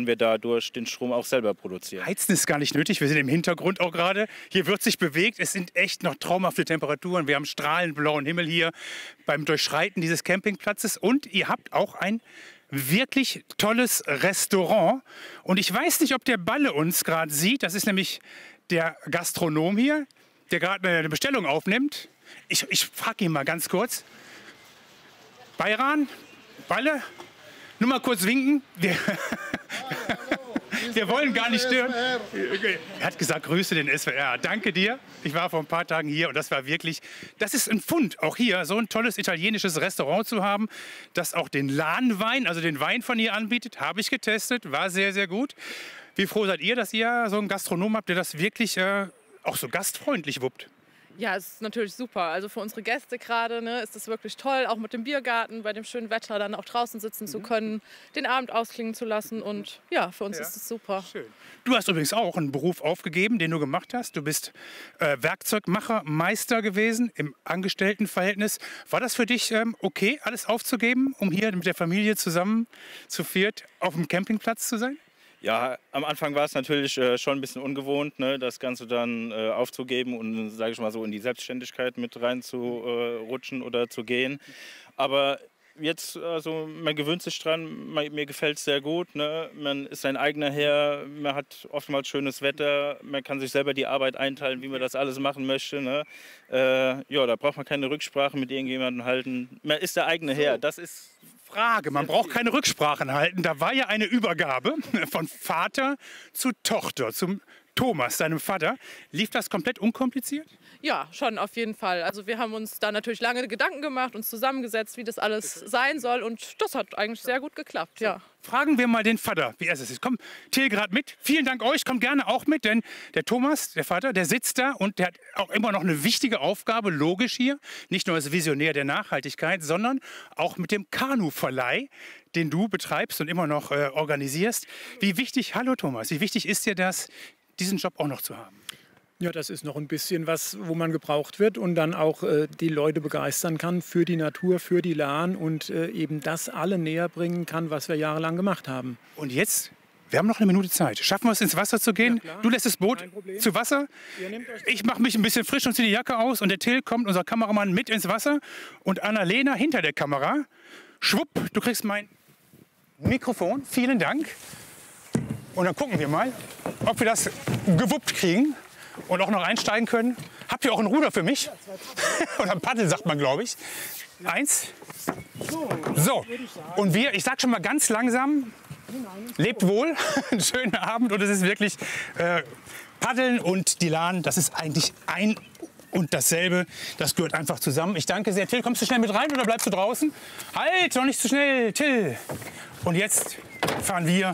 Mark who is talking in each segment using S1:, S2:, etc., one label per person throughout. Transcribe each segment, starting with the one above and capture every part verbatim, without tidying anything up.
S1: wir dadurch den Strom auch selber produzieren.
S2: Heizen ist gar nicht nötig, wir sind im Hintergrund auch gerade. Hier wird sich bewegt, es sind echt noch traumhafte Temperaturen. Wir haben strahlend blauen Himmel hier beim Durchschreiten dieses Campingplatzes und ihr habt auch ein wirklich tolles Restaurant. Und ich weiß nicht, ob der Balle uns gerade sieht, das ist nämlich der Gastronom hier, der gerade eine Bestellung aufnimmt. Ich, ich frage ihn mal ganz kurz. Bayran, Balle, nur mal kurz winken. Wir, wir wollen gar nicht stören. Er hat gesagt, grüße den S W R. Danke dir. Ich war vor ein paar Tagen hier und das war wirklich, das ist ein Pfund, auch hier so ein tolles italienisches Restaurant zu haben, das auch den Lahnwein, also den Wein von hier anbietet. Habe ich getestet, war sehr, sehr gut. Wie froh seid ihr, dass ihr so einen Gastronom habt, der das wirklich äh, auch so gastfreundlich wuppt?
S3: Ja, es ist natürlich super. Also für unsere Gäste gerade ne, ist es wirklich toll, auch mit dem Biergarten bei dem schönen Wetter dann auch draußen sitzen zu können, den Abend ausklingen zu lassen. Und ja, für uns ja. ist es super.
S2: Schön. Du hast übrigens auch einen Beruf aufgegeben, den du gemacht hast. Du bist äh, Werkzeugmacher, Meister gewesen im Angestelltenverhältnis. War das für dich ähm, okay, alles aufzugeben, um hier mit der Familie zusammen zu viert auf dem Campingplatz zu sein?
S1: Ja, am Anfang war es natürlich äh, schon ein bisschen ungewohnt, ne, das Ganze dann äh, aufzugeben und, sage ich mal so, in die Selbstständigkeit mit reinzurutschen äh, oder zu gehen. Aber jetzt, also man gewöhnt sich dran, man, mir gefällt es sehr gut. Ne? Man ist sein eigener Herr, man hat oftmals schönes Wetter, man kann sich selber die Arbeit einteilen, wie man das alles machen möchte. Ne? Äh, ja, da braucht man keine Rücksprache mit irgendjemandem halten. Man ist der eigene Herr, das ist...
S2: Frage, man braucht keine Rücksprachen halten. Da war ja eine Übergabe von Vater zu Tochter, zum Thomas, deinem Vater. Lief das komplett unkompliziert?
S3: Ja, schon auf jeden Fall. Also wir haben uns da natürlich lange Gedanken gemacht, uns zusammengesetzt, wie das alles sein soll. Und das hat eigentlich sehr gut geklappt, ja.
S2: Fragen wir mal den Vater, wie er es ist. Komm, Till gerade mit. Vielen Dank euch, kommt gerne auch mit, denn der Thomas, der Vater, der sitzt da und der hat auch immer noch eine wichtige Aufgabe, logisch hier. Nicht nur als Visionär der Nachhaltigkeit, sondern auch mit dem Kanuverleih, den du betreibst und immer noch äh, organisierst. Wie wichtig, hallo Thomas, wie wichtig ist dir das, diesen Job auch noch zu haben?
S4: Ja, das ist noch ein bisschen was, wo man gebraucht wird und dann auch äh, die Leute begeistern kann für die Natur, für die Lahn und äh, eben das alle näher bringen kann, was wir jahrelang gemacht haben.
S2: Und jetzt, wir haben noch eine Minute Zeit. Schaffen wir es, ins Wasser zu gehen? Ja, du lässt das Boot zu Wasser. Ich mache mich ein bisschen frisch und ziehe die Jacke aus und der Till kommt, unser Kameramann, mit ins Wasser und Annalena hinter der Kamera. Schwupp, du kriegst mein Mikrofon. Vielen Dank. Und dann gucken wir mal, ob wir das gewuppt kriegen. Und auch noch einsteigen können. Habt ihr auch ein Ruder für mich? Oder ein Paddel, sagt man, glaube ich. Eins. So. Und wir, ich sag schon mal ganz langsam, lebt wohl, einen schönen Abend. Und es ist wirklich äh, Paddeln und die Lahn, das ist eigentlich ein und dasselbe. Das gehört einfach zusammen. Ich danke sehr. Till, kommst du schnell mit rein oder bleibst du draußen? Halt, noch nicht zu schnell, Till. Und jetzt fahren wir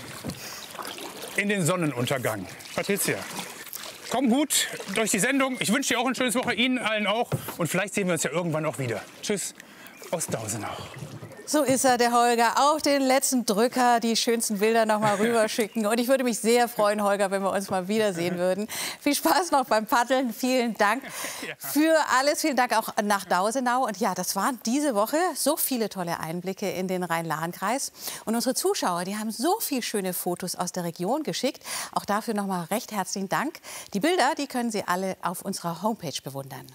S2: in den Sonnenuntergang. Patricia. Komm gut durch die Sendung. Ich wünsche dir auch ein schönes Woche, Ihnen allen auch. Und vielleicht sehen wir uns ja irgendwann auch wieder. Tschüss aus Dausenau.
S5: So ist er, der Holger. Auch den letzten Drücker, die schönsten Bilder noch mal rüberschicken. Und ich würde mich sehr freuen, Holger, wenn wir uns mal wiedersehen würden. Viel Spaß noch beim Paddeln. Vielen Dank für alles. Vielen Dank auch nach Dausenau. Und ja, das waren diese Woche so viele tolle Einblicke in den Rhein-Lahn-Kreis. Und unsere Zuschauer, die haben so viele schöne Fotos aus der Region geschickt. Auch dafür noch mal recht herzlichen Dank. Die Bilder, die können Sie alle auf unserer Homepage bewundern.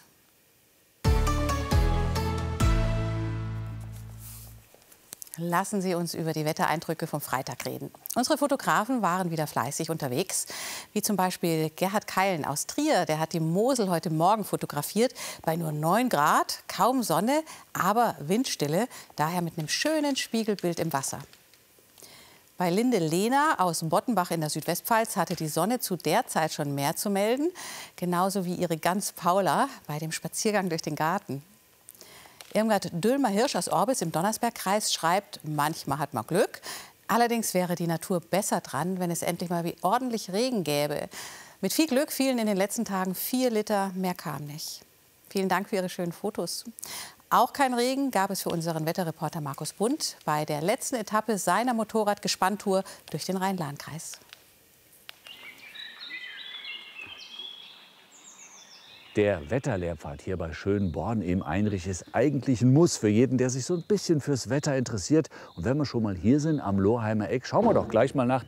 S5: Lassen Sie uns über die Wettereindrücke vom Freitag reden. Unsere Fotografen waren wieder fleißig unterwegs, wie zum Beispiel Gerhard Keilen aus Trier. Der hat die Mosel heute Morgen fotografiert bei nur neun Grad, kaum Sonne, aber Windstille, daher mit einem schönen Spiegelbild im Wasser. Bei Linde Lehner aus Bottenbach in der Südwestpfalz hatte die Sonne zu der Zeit schon mehr zu melden, genauso wie ihre Gans Paula bei dem Spaziergang durch den Garten. Irmgard Dülmer-Hirsch aus Orbis im Donnersbergkreis schreibt, manchmal hat man Glück. Allerdings wäre die Natur besser dran, wenn es endlich mal wie ordentlich Regen gäbe. Mit viel Glück fielen in den letzten Tagen vier Liter, mehr kam nicht. Vielen Dank für Ihre schönen Fotos. Auch kein Regen gab es für unseren Wetterreporter Markus Bund bei der letzten Etappe seiner Motorrad-Gespanntour durch den Rhein-Lahn-Kreis.
S6: Der Wetterlehrpfad hier bei Schönborn im Einrich ist eigentlich ein Muss für jeden, der sich so ein bisschen fürs Wetter interessiert. Und wenn wir schon mal hier sind am Lohheimer Eck, schauen wir doch gleich mal nach